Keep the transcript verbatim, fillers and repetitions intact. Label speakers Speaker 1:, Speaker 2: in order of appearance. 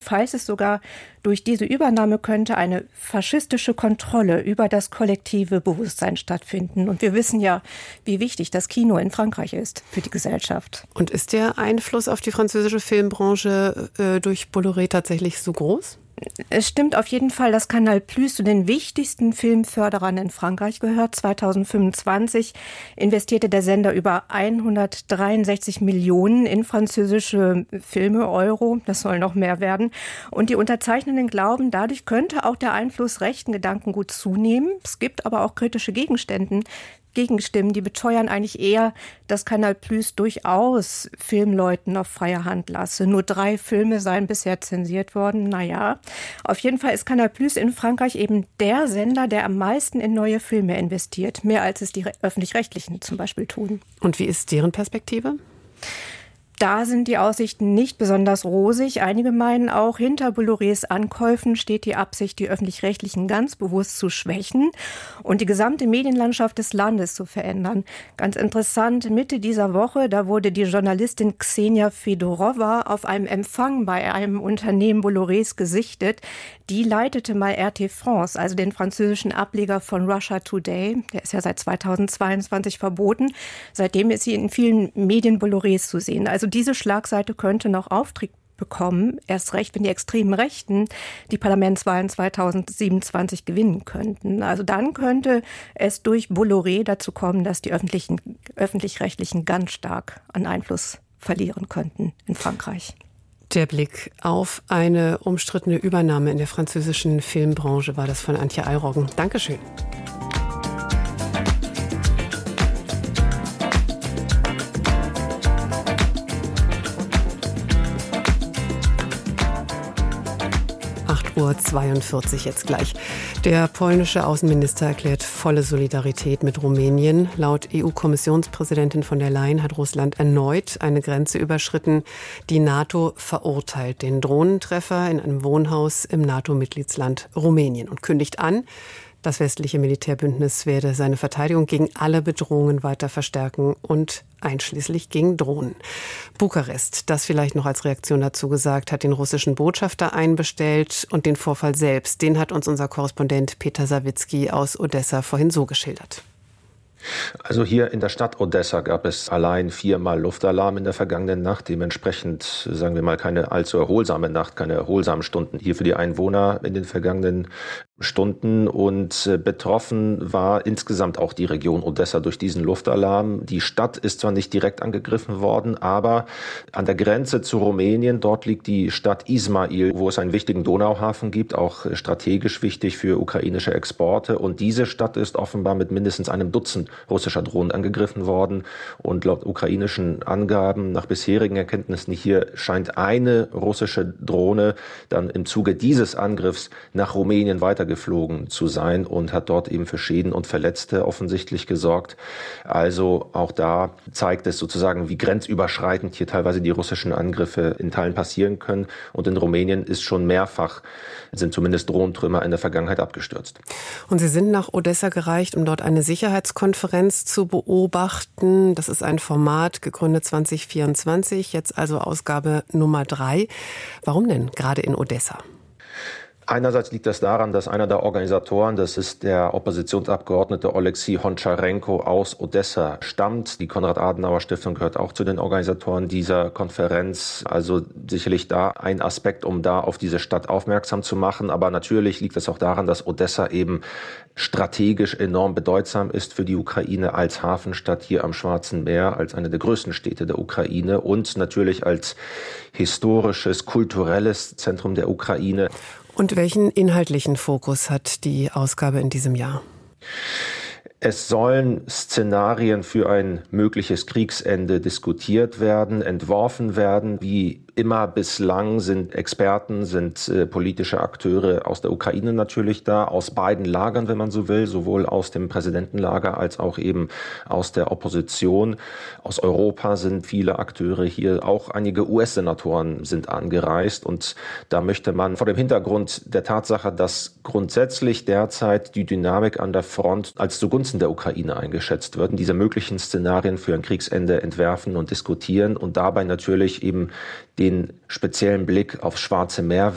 Speaker 1: Brief heißt es sogar, durch diese Übernahme könnte eine faschistische Kontrolle über das kollektive Bewusstsein stattfinden. Und wir wissen ja, wie wichtig das Kino in Frankreich ist für die Gesellschaft.
Speaker 2: Und ist der Einfluss auf die französische Filmbranche äh, durch Bolloré tatsächlich so groß?
Speaker 1: Es stimmt auf jeden Fall, dass Canal Plus zu den wichtigsten Filmförderern in Frankreich gehört. zweitausendfünfundzwanzig investierte der Sender über hundertdreiundsechzig Millionen in französische Filme, Euro. Das soll noch mehr werden. Und die Unterzeichnenden glauben, dadurch könnte auch der Einfluss rechten Gedankengut zunehmen. Es gibt aber auch kritische Gegenstände. Gegenstimmen, die beteuern eigentlich eher, dass Canal Plus durchaus Filmleuten auf freie Hand lasse. Nur drei Filme seien bisher zensiert worden. Naja, auf jeden Fall ist Canal Plus in Frankreich eben der Sender, der am meisten in neue Filme investiert. Mehr als es die öffentlich-rechtlichen zum Beispiel tun.
Speaker 2: Und wie ist deren Perspektive?
Speaker 1: Da sind die Aussichten nicht besonders rosig. Einige meinen auch, hinter Bollorés Ankäufen steht die Absicht, die Öffentlich-Rechtlichen ganz bewusst zu schwächen und die gesamte Medienlandschaft des Landes zu verändern. Ganz interessant, Mitte dieser Woche, da wurde die Journalistin Ksenia Fedorova auf einem Empfang bei einem Unternehmen Bollorés gesichtet. Die leitete mal R T France, also den französischen Ableger von Russia Today. Der ist ja seit zweitausendzweiundzwanzig verboten. Seitdem ist sie in vielen Medien Bollorés zu sehen. Also diese Schlagseite könnte noch Auftrieb bekommen, erst recht, wenn die extremen Rechten die Parlamentswahlen zweitausendsiebenundzwanzig gewinnen könnten. Also dann könnte es durch Bolloré dazu kommen, dass die öffentlichen, öffentlich-rechtlichen ganz stark an Einfluss verlieren könnten in Frankreich.
Speaker 2: Der Blick auf eine umstrittene Übernahme in der französischen Filmbranche war das von Antje Eilroggen. Dankeschön. acht Uhr zweiundvierzig jetzt gleich. Der polnische Außenminister erklärt volle Solidarität mit Rumänien. Laut E U-Kommissionspräsidentin von der Leyen hat Russland erneut eine Grenze überschritten. Die NATO verurteilt den Drohnentreffer in einem Wohnhaus im NATO-Mitgliedsland Rumänien und kündigt an, das westliche Militärbündnis werde seine Verteidigung gegen alle Bedrohungen weiter verstärken und einschließlich gegen Drohnen. Bukarest, das vielleicht noch als Reaktion dazu gesagt, hat den russischen Botschafter einbestellt und den Vorfall selbst, den hat uns unser Korrespondent Peter Sawicki aus Odessa vorhin so geschildert.
Speaker 3: Also hier in der Stadt Odessa gab es allein viermal Luftalarm in der vergangenen Nacht. Dementsprechend, sagen wir mal, keine allzu erholsame Nacht, keine erholsamen Stunden hier für die Einwohner in den vergangenen Stunden. Und betroffen war insgesamt auch die Region Odessa durch diesen Luftalarm. Die Stadt ist zwar nicht direkt angegriffen worden, aber an der Grenze zu Rumänien, dort liegt die Stadt Ismail, wo es einen wichtigen Donauhafen gibt, auch strategisch wichtig für ukrainische Exporte. Und diese Stadt ist offenbar mit mindestens einem Dutzend russischer Drohnen angegriffen worden. Und laut ukrainischen Angaben, nach bisherigen Erkenntnissen hier, scheint eine russische Drohne dann im Zuge dieses Angriffs nach Rumänien weitergeflogen zu sein und hat dort eben für Schäden und Verletzte offensichtlich gesorgt. Also auch da zeigt es sozusagen, wie grenzüberschreitend hier teilweise die russischen Angriffe in Teilen passieren können. Und in Rumänien ist schon mehrfach, sind zumindest Drohnentrümmer in der Vergangenheit abgestürzt.
Speaker 2: Und Sie sind nach Odessa gereist, um dort eine Sicherheitskonferenz zu beobachten. Das ist ein Format, gegründet zwanzig vierundzwanzig, jetzt also Ausgabe Nummer drei. Warum denn gerade in Odessa?
Speaker 3: Einerseits liegt das daran, dass einer der Organisatoren, das ist der Oppositionsabgeordnete Oleksiy Honcharenko aus Odessa, stammt. Die Konrad-Adenauer-Stiftung gehört auch zu den Organisatoren dieser Konferenz. Also sicherlich da ein Aspekt, um da auf diese Stadt aufmerksam zu machen. Aber natürlich liegt es auch daran, dass Odessa eben strategisch enorm bedeutsam ist für die Ukraine als Hafenstadt hier am Schwarzen Meer, als eine der größten Städte der Ukraine und natürlich als historisches, kulturelles Zentrum der Ukraine.
Speaker 2: Und welchen inhaltlichen Fokus hat die Ausgabe in diesem Jahr?
Speaker 3: Es sollen Szenarien für ein mögliches Kriegsende diskutiert werden, entworfen werden. Wie immer bislang sind Experten, sind äh, politische Akteure aus der Ukraine natürlich da, aus beiden Lagern, wenn man so will, sowohl aus dem Präsidentenlager als auch eben aus der Opposition. Aus Europa sind viele Akteure hier, auch einige U S-Senatoren sind angereist. Und da möchte man vor dem Hintergrund der Tatsache, dass grundsätzlich derzeit die Dynamik an der Front als zugunsten der Ukraine eingeschätzt wird, diese möglichen Szenarien für ein Kriegsende entwerfen und diskutieren und dabei natürlich eben den speziellen Blick aufs Schwarze Meer